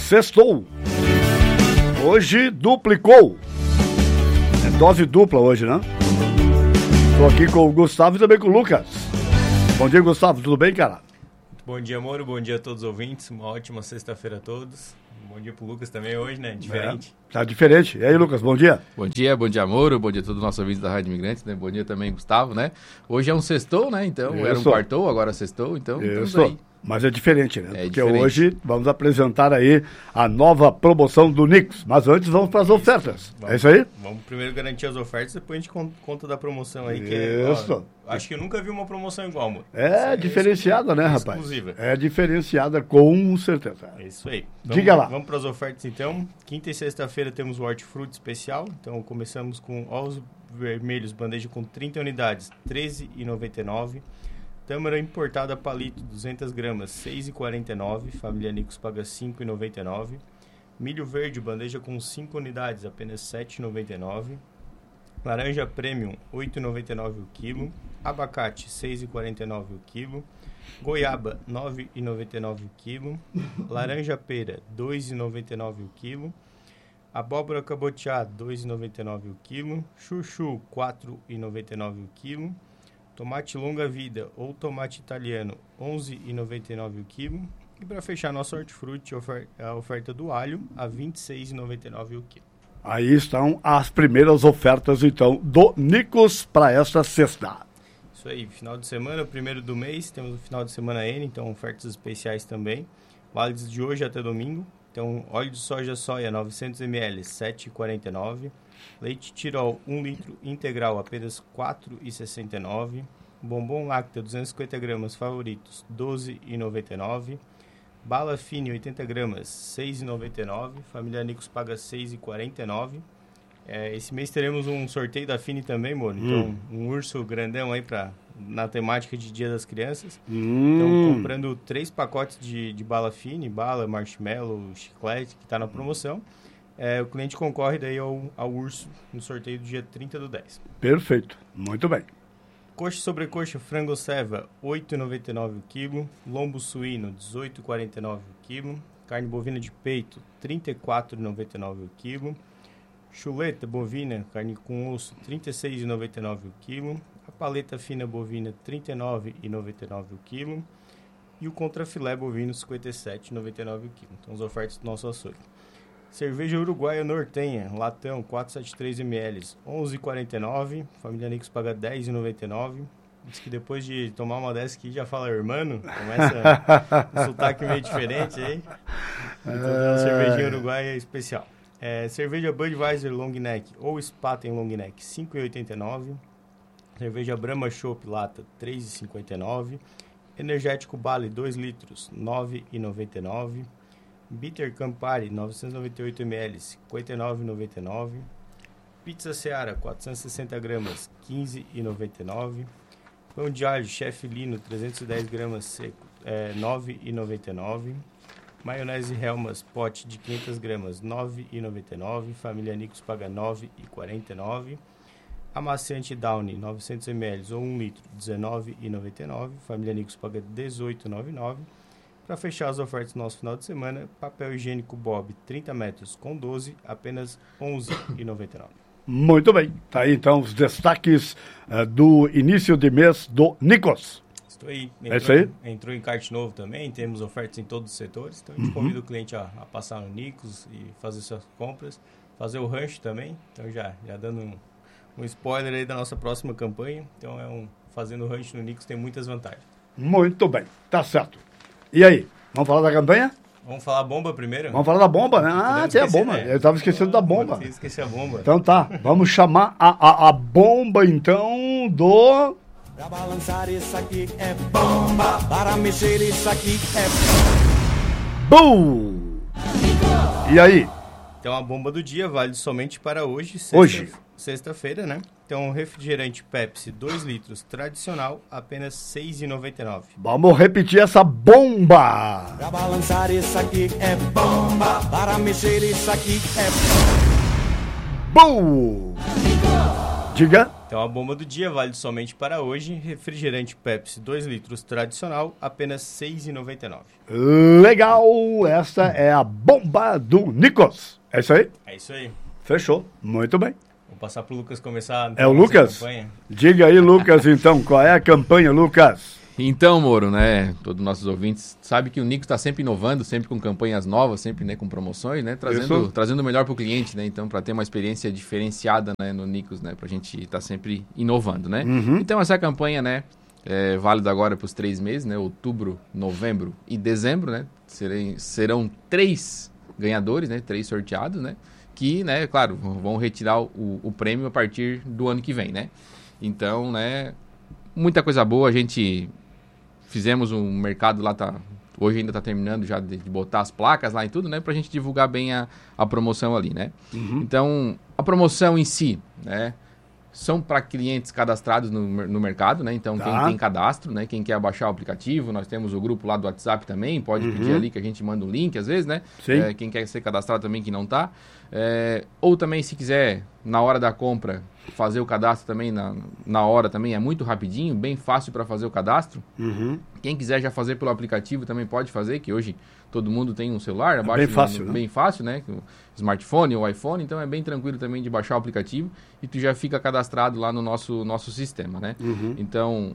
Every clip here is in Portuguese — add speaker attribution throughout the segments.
Speaker 1: sextou. Hoje duplicou. É dose dupla hoje, né? Estou aqui com o Gustavo e também com o Lucas. Bom dia, Gustavo. Tudo bem, cara?
Speaker 2: Bom dia, Moro. Bom dia a todos os ouvintes. Uma ótima sexta-feira a todos. Bom dia pro Lucas também hoje, né? Diferente.
Speaker 1: Tá diferente. E aí, Lucas, bom dia.
Speaker 3: Bom dia, Moro. Bom dia a todos os nossos ouvintes da Rádio Imigrantes, né? Bom dia também, Gustavo, né? Hoje é um sextou, né? Então, era um quartou, agora sextou, então estamos aí.
Speaker 1: Mas é diferente, né?
Speaker 3: É
Speaker 1: porque
Speaker 3: diferente.
Speaker 1: Hoje vamos apresentar aí a nova promoção do Nicos. Mas antes vamos para as ofertas. É isso aí?
Speaker 2: Vamos primeiro garantir as ofertas, depois a gente conta da promoção aí.
Speaker 1: Isso.
Speaker 2: Acho que eu nunca vi uma promoção igual, amor.
Speaker 1: É diferenciada, né, rapaz?
Speaker 2: Exclusiva.
Speaker 1: É diferenciada, com certeza.
Speaker 2: É isso aí.
Speaker 1: Diga lá.
Speaker 2: Vamos para as ofertas, então. Quinta e sexta-feira temos o hortifruti especial. Então, começamos com ovos vermelhos, bandeja com 30 unidades, R$ 13,99. Tâmara importada palito, 200 gramas, R$ 6,49. Família Nicos paga R$ 5,99. Milho verde, bandeja com 5 unidades, apenas R$ 7,99. Laranja premium, R$ 8,99 o quilo. Abacate, R$ 6,49 o quilo. Goiaba, R$ 9,99 o quilo. Laranja pera, R$ 2,99 o quilo. Abóbora cabotiá, R$ 2,99 o quilo. Chuchu, R$ 4,99 o quilo. Tomate longa vida ou tomate italiano, R$ 11,99 o quilo. E para fechar nosso hortifruti, a oferta do alho, a R$ 26,99 o quilo.
Speaker 1: Aí estão as primeiras ofertas, então, do Nicos para esta sexta.
Speaker 2: Isso aí, final de semana, o primeiro do mês, temos o final de semana N, então ofertas especiais também. Válidos de hoje até domingo. Então, óleo de soja 900 ml, R$ 7,49. Leite Tirol, 1 litro integral, apenas R$ 4,69. Bombom Láctea, 250 gramas, favoritos, R$ 12,99. Bala Fine, 80 gramas, R$ 6,99. Família Nicos paga R$ 6,49. Esse mês teremos um sorteio da Fine também, Moro. Então, um urso grandão aí na temática de Dia das Crianças. Então, comprando 3 pacotes de bala Fine, bala, marshmallow, chiclete, que está na promoção. O cliente concorre daí ao urso no sorteio do dia 30/10.
Speaker 1: Perfeito, muito bem.
Speaker 2: Coxa sobrecoxa, frango ceva, R$ 8,99 o quilo. Lombo suíno, R$ 18,49 o quilo. Carne bovina de peito, R$ 34,99 o quilo. Chuleta bovina, carne com osso, R$ 36,99 o quilo. A paleta fina bovina, R$ 39,99 o quilo. E o contrafilé bovino, R$ 57,99 o quilo. Então, as ofertas do nosso açougue. Cerveja uruguaia Nortenha, latão, 473 ml, R$ 11,49. Família Nicos paga R$ 10,99. Diz que depois de tomar uma dessa aqui já fala hermano, começa um sotaque meio diferente aí. Então, cervejinha uruguaia especial. Cerveja Budweiser Long Neck ou Spaten Long Neck, R$ 5,89. Cerveja Brahma Chopp Lata, R$ 3,59. Energético Bali, 2 litros, R$ 9,99. Bitter Campari, 998 ml, R$ 59,99. Pizza Seara, 460 gramas, R$ 15,99. Pão de alho Chef Lino, 310 gramas seco, R$ 9,99. Maionese Helmas, pote de 500 gramas, R$ 9,99. Família Nicos paga R$ 9,49. Amaciante Downy, 900 ml ou 1 litro, R$ 19,99. Família Nicos paga R$ 18,99. Para fechar as ofertas do nosso final de semana, papel higiênico Bob 30 metros com 12, apenas R$ 11,99.
Speaker 1: Muito bem. Tá aí então os destaques do início de mês do Nicos.
Speaker 2: Estou aí.
Speaker 1: É isso aí?
Speaker 2: Entrou em kart novo também, temos ofertas em todos os setores. Então a gente convida o cliente a passar no Nicos e fazer suas compras, fazer o rancho também. Então já dando um spoiler aí da nossa próxima campanha. Então fazendo o rancho no Nicos tem muitas vantagens.
Speaker 1: Muito bem, tá certo. E aí, vamos falar da campanha?
Speaker 2: Vamos falar a bomba primeiro?
Speaker 1: Vamos falar da bomba, né? Tem a bomba. Eu estava esquecendo da bomba.
Speaker 2: Eu esqueci a bomba.
Speaker 1: Então tá, vamos chamar a bomba então do...
Speaker 4: Pra balançar isso aqui é bomba, para mexer isso aqui é...
Speaker 1: Bum! E aí?
Speaker 2: Então a bomba do dia vale somente para hoje, sexta-feira, né? Então refrigerante Pepsi 2 litros tradicional, apenas R$ 6,99.
Speaker 1: Vamos repetir essa bomba!
Speaker 4: Pra balançar isso aqui é bomba, para mexer isso aqui é...
Speaker 1: Bum! Diga.
Speaker 2: Então a bomba do dia vale somente para hoje. Refrigerante Pepsi 2 litros tradicional, apenas R$ 6,99.
Speaker 1: Legal, essa é a bomba do Nicos. É isso aí?
Speaker 2: É isso aí.
Speaker 1: Fechou, muito bem.
Speaker 2: Vou passar pro Lucas começar.
Speaker 1: É o Lucas?
Speaker 2: Campanha.
Speaker 1: Diga aí, Lucas, então, qual é a campanha, Lucas?
Speaker 3: Então, Moro, né, todos os nossos ouvintes sabem que o Nicos está sempre inovando, sempre com campanhas novas, sempre, né, com promoções, né, trazendo o melhor para o cliente, né, então para ter uma experiência diferenciada, né, no Nicos, né, para a gente estar sempre inovando, né. Então essa campanha, né, é válida agora para os 3 meses, né, outubro, novembro e dezembro, né, serão 3 ganhadores, né, 3 sorteados, né, que, né, claro, vão retirar o prêmio a partir do ano que vem, né. Então, né, muita coisa boa, a gente... Fizemos um mercado lá, hoje ainda está terminando já de botar as placas lá e tudo, né? Pra gente divulgar bem a promoção ali, né? Então, a promoção em si, né? São para clientes cadastrados no mercado, né? Então, quem tem cadastro, né? Quem quer baixar o aplicativo, nós temos o grupo lá do WhatsApp também, pode pedir ali que a gente manda um link às vezes, né? Quem quer ser cadastrado também que não tá. Ou também, se quiser, na hora da compra, fazer o cadastro também na hora também, é muito rapidinho, bem fácil para fazer o cadastro. Quem quiser já fazer pelo aplicativo também pode fazer, que hoje todo mundo tem um celular,
Speaker 1: bem fácil, né?
Speaker 3: Bem fácil, né? O smartphone ou iPhone, então é bem tranquilo também de baixar o aplicativo e tu já fica cadastrado lá no nosso sistema, né? Então,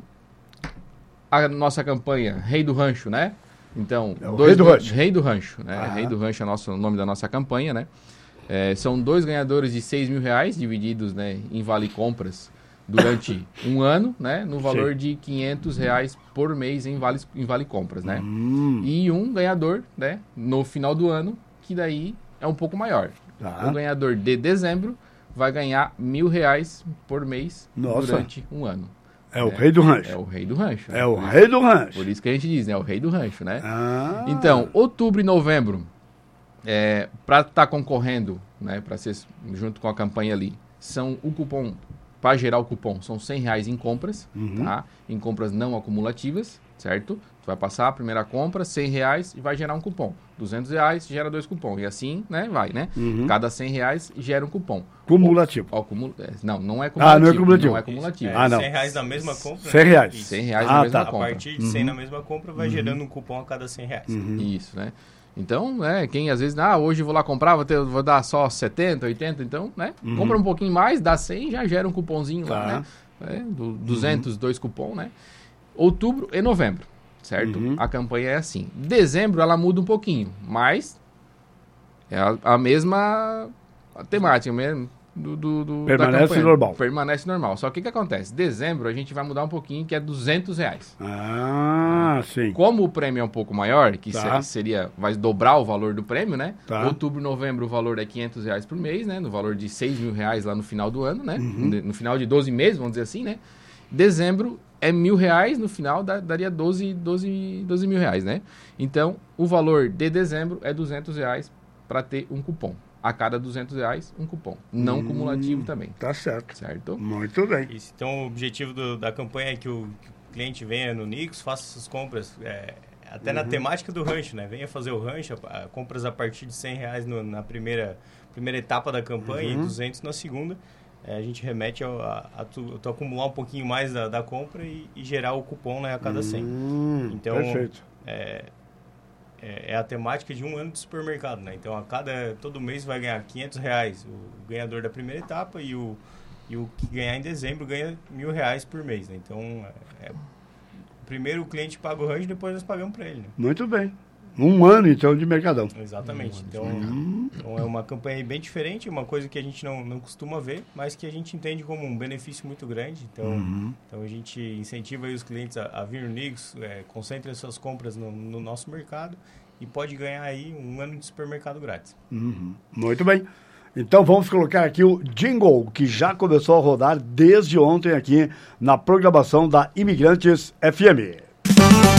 Speaker 3: a nossa campanha Rei do Rancho, né? Então, Rei do Rancho, né? Rei do Rancho é o nome da nossa campanha, né? São 2 ganhadores de R$ 6.000 divididos, né, em vale compras durante um ano, né, no valor de R$ 500 por mês em vale compras, né? E um ganhador, né, no final do ano, que daí é um pouco maior. O ganhador de dezembro vai ganhar R$ 1.000 por mês durante um ano.
Speaker 1: É o Rei do Rancho.
Speaker 3: É o Rei do Rancho.
Speaker 1: É o Rei do Rancho.
Speaker 3: Por isso que a gente diz, né, é o Rei do Rancho, né? Então, outubro e novembro, para estar concorrendo, né, para ser junto com a campanha ali, são o cupom, para gerar o cupom, são R$100 em compras, tá? Em compras não acumulativas, certo? Tu vai passar a primeira compra, R$100 e vai gerar um cupom. R$200 gera 2 cupons. E assim, né, vai, né? Cada R$100 gera um cupom.
Speaker 1: Cumulativo.
Speaker 3: Não é cumulativo.
Speaker 1: Não é cumulativo.
Speaker 3: Não é cumulativo.
Speaker 2: Não. R$100 na mesma compra.
Speaker 1: R$100.
Speaker 3: R$100 na mesma compra.
Speaker 2: A partir de 100 na mesma compra, vai gerando um cupom a cada R$100.
Speaker 3: Isso, né? Então, quem às vezes, hoje eu vou lá comprar, vou dar só 70, 80, então, né? Compra um pouquinho mais, dá 100, já gera um cupomzinho lá, né? 200, 2 cupons, né? Outubro e novembro, certo? A campanha é assim. Dezembro, ela muda um pouquinho, mas é a mesma temática mesmo.
Speaker 1: Permanece normal.
Speaker 3: Permanece normal. Só que o que acontece? Dezembro a gente vai mudar um pouquinho, que é R$200.
Speaker 1: Sim.
Speaker 3: Como o prêmio é um pouco maior, que vai dobrar o valor do prêmio, né? Outubro e novembro o valor é R$500 por mês, né? No valor de R$6.000 lá no final do ano, né? No final de 12 meses, vamos dizer assim, né? Dezembro é R$1.000, no final daria 12 mil reais, né? Então, o valor de dezembro é R$200 para ter um cupom. A cada R$200, um cupom. Não cumulativo também.
Speaker 1: Tá certo.
Speaker 3: Certo?
Speaker 1: Muito bem.
Speaker 2: Isso, então, o objetivo da campanha é que o cliente venha no Nicos, faça essas compras, até na temática do rancho, né? Venha fazer o rancho, compras a partir de R$100 na primeira etapa da campanha e 200 na segunda. A gente remete a tu acumular um pouquinho mais da compra e gerar o cupom, né, a cada 100. Então,
Speaker 1: perfeito.
Speaker 2: É a temática de um ano de supermercado, né? Então, todo mês vai ganhar R$500 o ganhador da primeira etapa e o que ganhar em dezembro ganha R$1.000 por mês, né? Então, primeiro o cliente paga o rancho e depois nós pagamos para ele, né?
Speaker 1: Muito bem. Um ano, então, de mercadão.
Speaker 2: Exatamente. Então, é uma campanha bem diferente, uma coisa que a gente não costuma ver, mas que a gente entende como um benefício muito grande. Então, a gente incentiva aí os clientes a vir no Nicos, concentre as suas compras no nosso mercado e pode ganhar aí um ano de supermercado grátis.
Speaker 1: Muito bem. Então, vamos colocar aqui o jingle, que já começou a rodar desde ontem aqui na programação da Imigrantes FM.